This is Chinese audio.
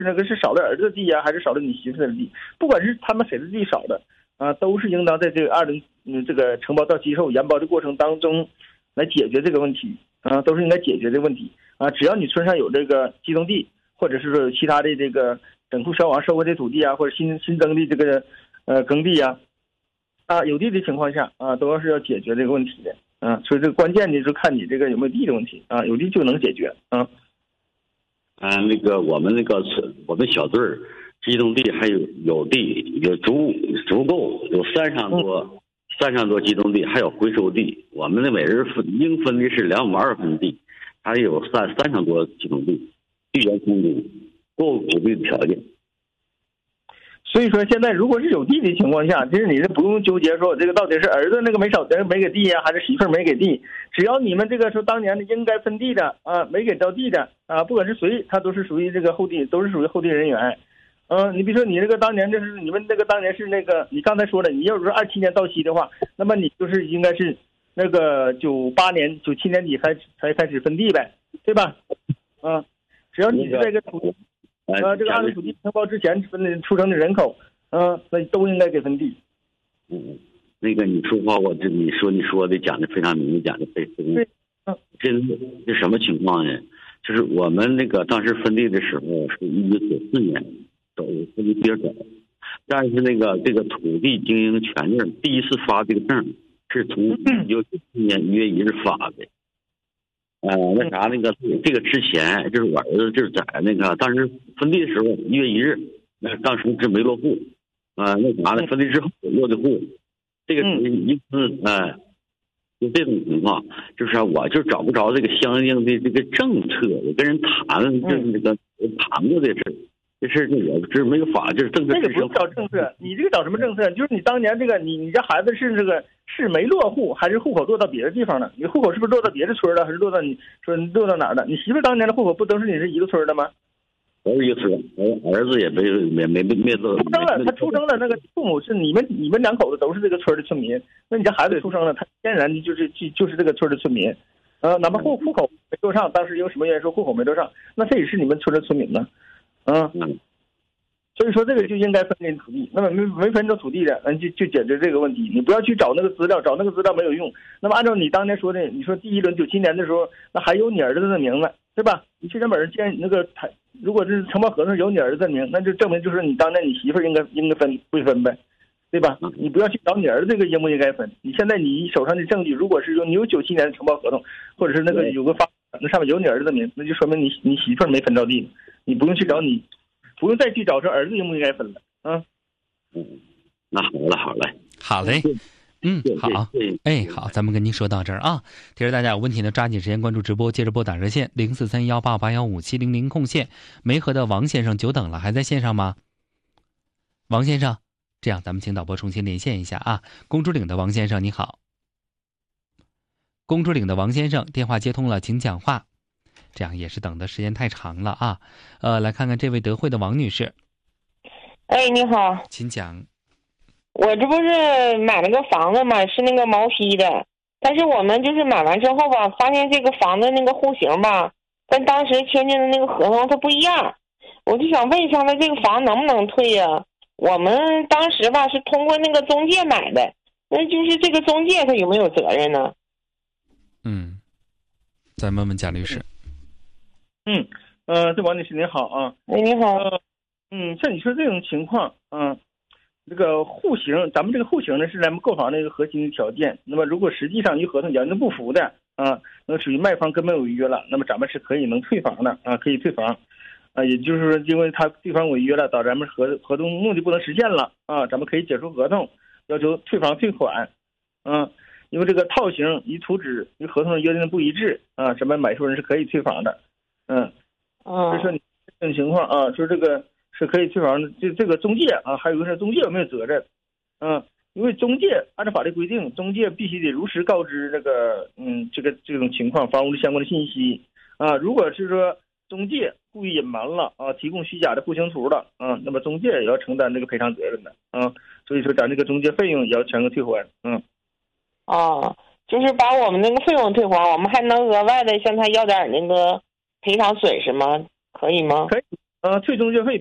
那个是少了儿子的地呀，还是少了你媳妇的地，不管是他们谁的地少的啊，都是应当在这个这个承包到期后延包的过程当中来解决这个问题啊，都是应该解决这个问题啊。只要你村上有这个机动地，或者是说有其他的这个整户消亡收回的土地啊，或者新增的这个耕地呀有地的情况下啊，都是要解决这个问题的啊。所以这个关键的就看你这个有没有地的问题啊，有地就能解决啊。 那个我们小队儿机动地还有地有足够有3上多机动地，还有回收地。我们的每人应分的是2.2分地，还有3上多机动地，地源充足，够土地的条件。 所以说现在如果是有地的情况下，其实你是不用纠结说我这个到底是儿子那个没给地呀，还是媳妇没给地，只要你们这个说当年的应该分地的啊，没给到地的啊，不管是谁，他都是属于这个后地，都是属于后地人员。你比如说你这个当年就是你们那个当年是那个你刚才说的，你要是说27年到期的话，那么你就是应该是那个97年底才开始分地呗，对吧？只要你是这个土地。这个按土地承包之前出生的人口，那都应该给分地。 那个你说话，你说的讲的非常明，讲的非常对。这什么情况呢？就是我们那个当时分地的时候是1994年分地比较早，但是这个土地经营权证第一次发这个证是从1994年1月1日发的。这个之前就是我儿子就是在当时分地的时候1月1日，当时是没落户，分地之后落的户，这个一次就这种情况，就是我就找不着这个相应的这个政策，我跟人谈就是谈过这事。这事就我这没有法，就是政策。 这个不是找政策，你这个找什么政策？就是你当年这个你这孩子是是没落户，还是户口落到别的地方了？你户口是不是落到别的村了，还是落到落到哪儿了？你媳妇当年的户口不都是你是一个村的吗？ 都是一个村，儿子也没落。 出生了，他出生了，那个父母是你们2口子都是这个村的村民，那你这孩子出生了，他天然的就是这个村的村民，哪怕户口没落上，当时有什么原因说户口没落上，那这也是你们村的村民呢。所以说这个就应该分给土地，那么没分着土地的，就解决这个问题。你不要去找那个资料，找那个资料没有用。那么按照你当年说的，你说第一轮97年的时候，那还有你儿子的名字，对吧？你去那本人见如果是承包合同有你儿子的名，那就证明就是你当年你媳妇应该分会分呗，对吧？你不要去找你儿子这个应不应该分。你现在你手上的证据，如果是说你有97年的承包合同，或者是那个有个那上面有你儿子的名，那就说明你媳妇没分着地，你不用去找不用再去找这儿子应不应该分了啊。 那好嘞。 好，好，咱们跟您说到这儿啊。提示大家有问题呢，抓紧时间关注直播，接着拨打热线043185815700空线。梅河的王先生久等了，还在线上吗？王先生，这样咱们请导播重新连线一下啊。公主岭的王先生你好。公主岭的王先生电话接通了，请讲话。这样也是等的时间太长了啊。来看看这位德惠的王女士。 你好， 请讲。 我这不是买了个房子嘛，是那个毛坯的，但是我们就是买完之后吧，发现这个房子那个户型吧，跟当时签订的那个合同它不一样，我就想问一下，这个房能不能退呀？我们当时吧是通过那个中介买的，那就是这个中介他有没有责任呢？ 再问问贾律师。 这王女士您好啊。 你好。 像你说这种情况，这个户型，咱们这个户型呢是咱们购房的一个核心的条件。那么如果实际上与合同条件不符的那属于卖方根本违约了，那么咱们是能退房的可以退房也就是说，因为他对方违约了，导致咱们合同目的不能实现了咱们可以解除合同，要求退房退款因为这个套型与图纸与合同约定的不一致咱们买受人是可以退房的。所以说你这种情况说这个是可以退房的。这个中介还有一个是中介有没有责任？因为中介按照法律规定，中介必须得如实告知这种情况，房屋的相关的信息如果是说中介故意隐瞒了提供虚假的户型图了那么中介也要承担这个赔偿责任的所以说咱这个中介费用也要全额退还。 就是把我们那个费用退还，我们还能额外的向他要点那个赔偿损失吗？可以吗？ 最终热费